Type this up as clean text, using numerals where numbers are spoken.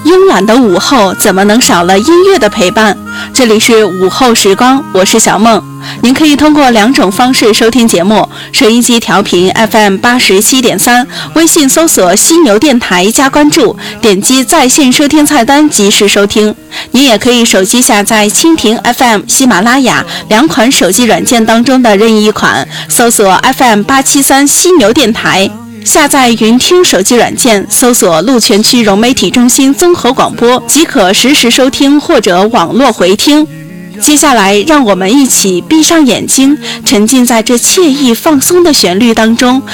慵懒的午后怎么能少了音乐的陪伴？这里是午后时光，我是小梦。您可以通过2种方式收听节目：收音机调频 FM87.3，微信搜索犀牛电台加关注，点击在线收听菜单及时收听。您也可以手机下载蜻蜓 FM、喜马拉雅2款手机软件当中的任意一款，搜索 FM873犀牛电台。下载云听手机软件，搜索鹿泉区融媒体中心综合广播，即可实时收听或者网络回听。接下来让我们一起闭上眼睛，沉浸在这惬意放松的旋律当中，